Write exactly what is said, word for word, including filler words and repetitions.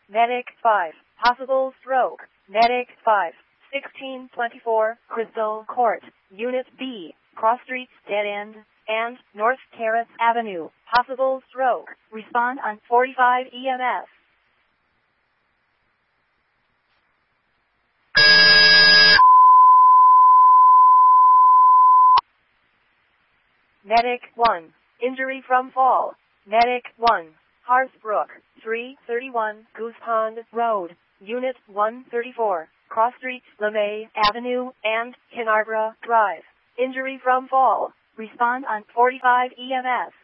Medic five, possible stroke. Medic five, sixteen twenty-four, Crystal Court, Unit B, Cross Street, Dead End, and North Terrace Avenue, possible stroke. Respond on forty-five E M S. Medic one, injury from fall. Medic one, Harsbrook, three thirty-one Goose Pond Road, Unit one thirty-four, Cross Street, LeMay Avenue, and Kinarbra Drive. Injury from fall. Respond on forty-five E M S.